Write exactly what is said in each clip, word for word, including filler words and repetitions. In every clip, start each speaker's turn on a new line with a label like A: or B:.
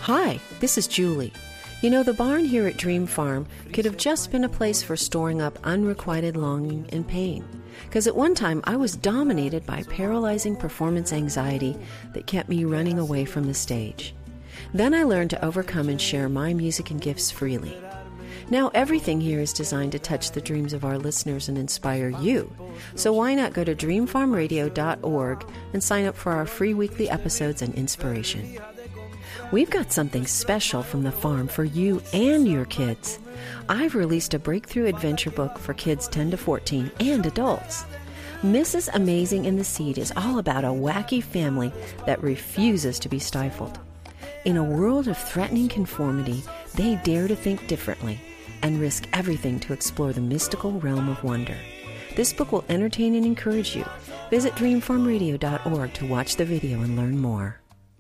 A: Hi, this is Julie. You know, the barn here at Dream Farm could have just been a place for storing up unrequited longing and pain. Because at one time, I was dominated by paralyzing performance anxiety that kept me running away from the stage. Then I learned to overcome and share my music and gifts freely. Now everything here is designed to touch the dreams of our listeners and inspire you. So why not go to dream farm radio dot org and sign up for our free weekly episodes and inspiration. We've got something special from the farm for you and your kids. I've released a breakthrough adventure book for kids ten to fourteen and adults. Missus Amazing in the Seed is all about a wacky family that refuses to be stifled. In a world of threatening conformity, they dare to think differently and risk everything to explore the mystical realm of wonder. This book will entertain and encourage you. Visit dream farm radio dot org to watch the video and learn more.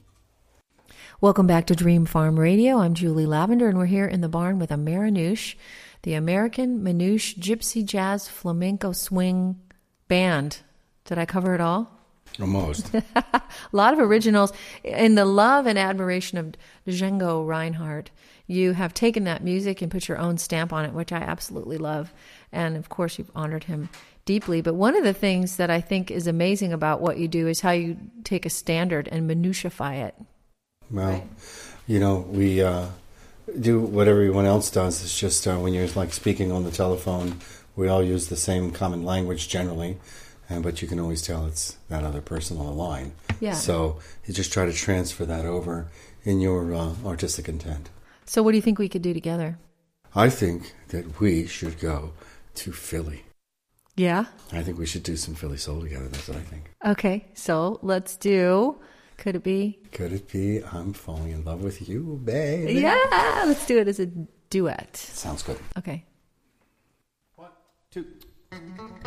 A: Welcome back to Dream Farm Radio. I'm Julie Lavender, and we're here in the barn with Amerinouche, the American Manouche Gypsy Jazz Flamenco Swing Band. Did I cover it all?
B: Almost.
A: A lot of originals. In the love and admiration of Django Reinhardt, you have taken that music and put your own stamp on it, which I absolutely love. And of course, you've honored him deeply. But one of the things that I think is amazing about what you do is how you take a standard and minutiaify it.
B: Well, right? you know, we uh, do what everyone else does. It's just uh, when you're like speaking on the telephone, we all use the same common language generally, and but you can always tell it's that other person on the line.
A: Yeah.
B: So you just try to transfer that over in your uh, artistic intent.
A: So what do you think we could do together?
B: I think that we should go to Philly.
A: Yeah?
B: I think we should do some Philly soul together. That's what I think.
A: Okay, so let's do... Could it be?
B: Could it be I'm falling in love with you, baby?
A: Yeah, let's do it as a duet.
B: Sounds good.
A: Okay.
B: One, two.